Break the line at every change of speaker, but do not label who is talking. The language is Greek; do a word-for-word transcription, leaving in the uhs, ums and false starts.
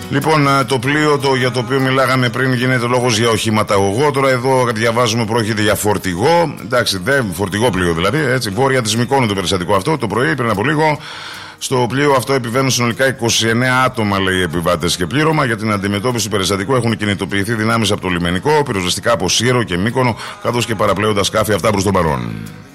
Λοιπόν, το πλοίο το, για το οποίο μιλάγαμε πριν γίνεται λόγος για οχηματαγωγό. Τώρα εδώ διαβάζουμε πρόκειται για φορτηγό. Εντάξει, δεν, φορτηγό πλοίο δηλαδή. Έτσι, βόρεια της Μυκόνου το περιστατικό αυτό το πρωί, πριν από λίγο. Στο πλοίο αυτό επιβαίνουν συνολικά είκοσι εννέα άτομα, λέει, οι επιβάτες και πλήρωμα. Για την αντιμετώπιση του περιστατικού έχουν κινητοποιηθεί δυνάμεις από το λιμενικό, πυροσβεστικά από Σύρο και Μύκονο, καθώς και παραπλέοντα σκάφη, αυτά προς τον παρόν.